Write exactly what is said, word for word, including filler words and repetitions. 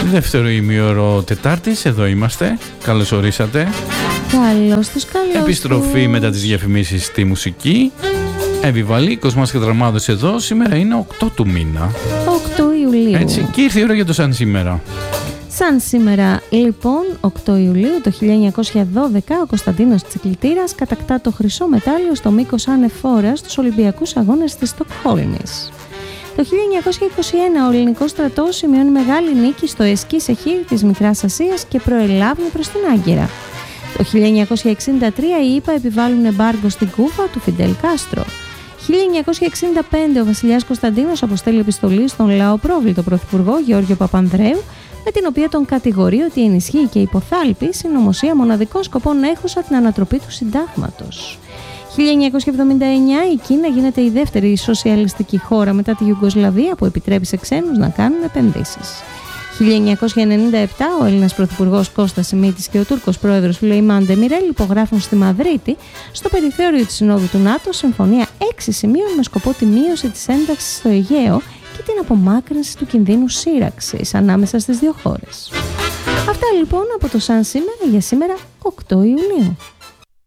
Δεύτερο ημίωρο Τετάρτης, εδώ είμαστε. Καλώς ορίσατε. Καλώς τους, καλώς Επιστροφή τους. μετά τις διαφημίσεις στη μουσική. Εβιβαλή, Κοσμάς και Δραμάδος εδώ. Σήμερα είναι οκτώ του μήνα. οκτώ Ιουλίου. Έτσι, και ήρθε η ώρα για το σαν σήμερα. Σαν σήμερα, λοιπόν, οκτώ Ιουλίου το χίλια εννιακόσια δώδεκα, ο Κωνσταντίνος Τσικλητήρας κατακτά το χρυσό μετάλλιο στο μήκος ανεφόρας στους Ολυμπιακούς Αγώνες της Στοκχόλμης. Το χίλια εννιακόσια είκοσι ένα, ο ελληνικός στρατός σημειώνει μεγάλη νίκη στο Εσκί Σεχίρ της Μικράς Ασίας και προελάβει προς την Άγκυρα. Το χίλια εννιακόσια εξήντα τρία, οι ΗΠΑ επιβάλλουν εμπάργκο στην Κούβα του Φιντέλ Κάστρο. χίλια εννιακόσια εξήντα πέντε, ο βασιλιάς Κωνσταντίνος αποστέλει επιστολή στον λαοπρόβλητο πρωθυπουργό Γεώργιο Παπανδρέου, με την οποία τον κατηγορεί ότι ενισχύει και υποθάλπει συνωμοσία μοναδικών σκοπών έχουσα την ανατροπή του συντάγματος. χίλια εννιακόσια εβδομήντα εννιά, η Κίνα γίνεται η δεύτερη σοσιαλιστική χώρα μετά τη Ιουγκοσλαβία που επιτρέπει σε ξένους να κάνουν επενδύσεις. χίλια εννιακόσια ενενήντα επτά, ο Έλληνας πρωθυπουργός Κώστας Σιμίτης και ο Τούρκος πρόεδρος Σουλεϊμάν Ντεμιρέλ υπογράφουν στη Μαδρίτη, στο περιθώριο της Συνόδου του ΝΑΤΟ, συμφωνία έξι σημείων με σκοπό τη μείωση της ένταξης στο Αιγαίο και την απομάκρυνση του κινδύνου σύραξης ανάμεσα στις δύο χώρες. Αυτά λοιπόν από το Σαν σήμερα για σήμερα οκτώ Ιουλίου.